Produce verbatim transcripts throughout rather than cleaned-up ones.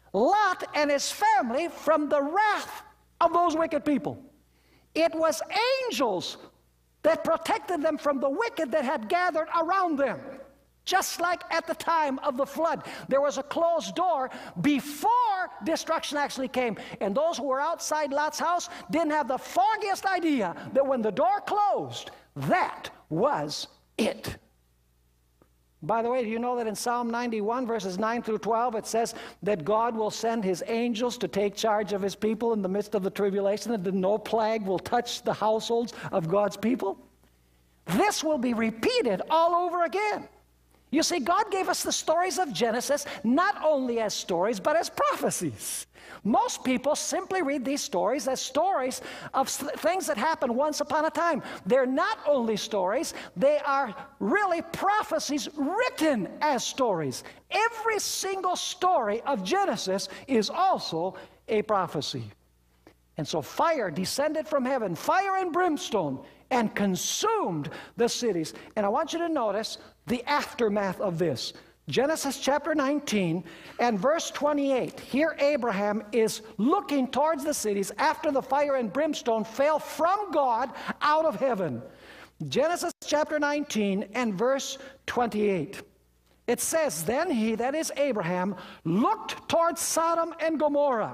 Lot and his family from the wrath of those wicked people. It was angels that protected them from the wicked that had gathered around them. Just like at the time of the flood, there was a closed door before destruction actually came. And those who were outside Lot's house didn't have the foggiest idea that when the door closed, that was it. By the way, do you know that in Psalm ninety-one, verses nine through twelve, it says that God will send his angels to take charge of his people in the midst of the tribulation, and that no plague will touch the households of God's people? This will be repeated all over again. You see, God gave us the stories of Genesis not only as stories, but as prophecies. Most people simply read these stories as stories of things that happened once upon a time. They're not only stories, they are really prophecies written as stories. Every single story of Genesis is also a prophecy. And so fire descended from heaven, fire and brimstone, and consumed the cities. And I want you to notice the aftermath of this. Genesis chapter nineteen and verse twenty-eight. Here Abraham is looking towards the cities after the fire and brimstone fell from God out of heaven. Genesis chapter nineteen and verse twenty-eight. It says, "Then he," that is Abraham, "looked towards Sodom and Gomorrah,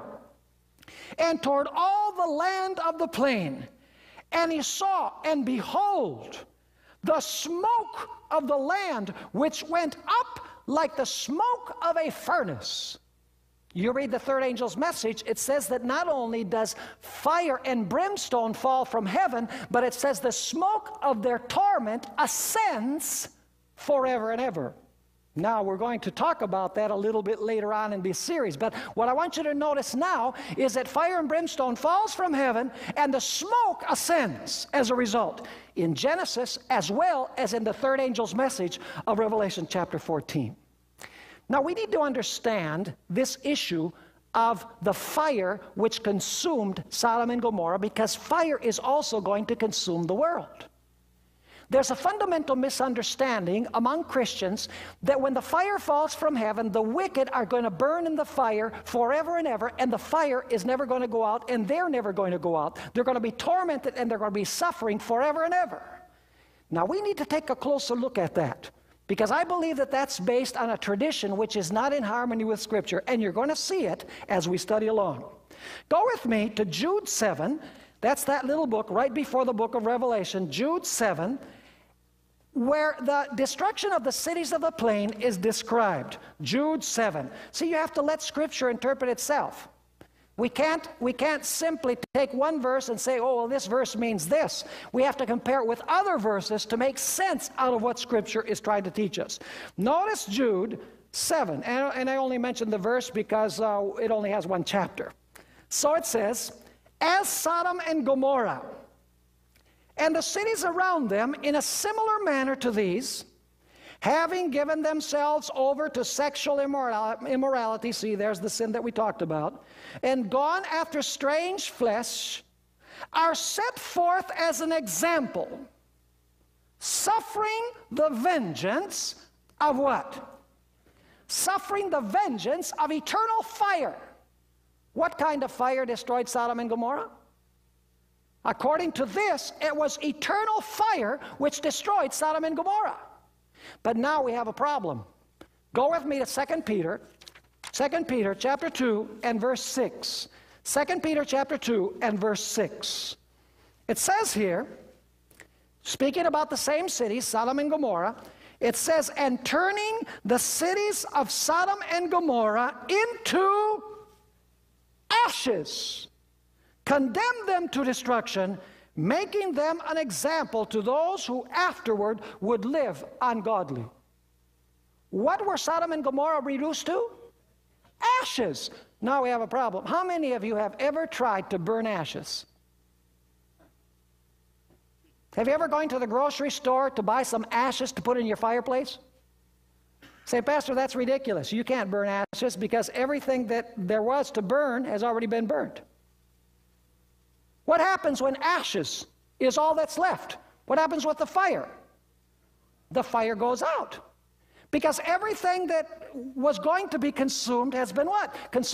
and toward all the land of the plain. And he saw, and behold, the smoke of the land which went up like the smoke of a furnace." You read the third angel's message, it says that not only does fire and brimstone fall from heaven, but it says the smoke of their torment ascends forever and ever. Now, we're going to talk about that a little bit later on in this series, but what I want you to notice now is that fire and brimstone falls from heaven and the smoke ascends as a result in Genesis as well as in the third angel's message of Revelation chapter fourteen. Now, we need to understand this issue of the fire which consumed Sodom and Gomorrah, because fire is also going to consume the world. There's a fundamental misunderstanding among Christians that when the fire falls from heaven, the wicked are going to burn in the fire forever and ever, and the fire is never going to go out, and they're never going to go out. They're going to be tormented, and they're going to be suffering forever and ever. Now, we need to take a closer look at that, because I believe that that's based on a tradition which is not in harmony with Scripture, and you're going to see it as we study along. Go with me to Jude seven. That's that little book right before the book of Revelation, Jude seven, where the destruction of the cities of the plain is described. Jude seven. See, you have to let Scripture interpret itself. We can't, we can't simply take one verse and say, oh, well, this verse means this. We have to compare it with other verses to make sense out of what Scripture is trying to teach us. Notice Jude seven, and, and I only mentioned the verse because uh, it only has one chapter. So it says, "As Sodom and Gomorrah, and the cities around them in a similar manner to these, having given themselves over to sexual immorality," see, there's the sin that we talked about, "and gone after strange flesh, are set forth as an example, suffering the vengeance of" what? Suffering the vengeance of eternal fire. What kind of fire destroyed Sodom and Gomorrah? According to this, it was eternal fire which destroyed Sodom and Gomorrah. But now we have a problem. Go with me to Second Peter, Second Peter chapter two and verse six. Second Peter chapter two and verse six. It says here, speaking about the same cities, Sodom and Gomorrah, it says, "And turning the cities of Sodom and Gomorrah into ashes, condemn them to destruction, making them an example to those who afterward would live ungodly." What were Sodom and Gomorrah reduced to? Ashes. Now we have a problem. How many of you have ever tried to burn ashes? Have you ever gone to the grocery store to buy some ashes to put in your fireplace? Say, "Pastor, that's ridiculous. You can't burn ashes because everything that there was to burn has already been burnt." What happens when ashes is all that's left? What happens with the fire? The fire goes out. Because everything that was going to be consumed has been what? Consumed.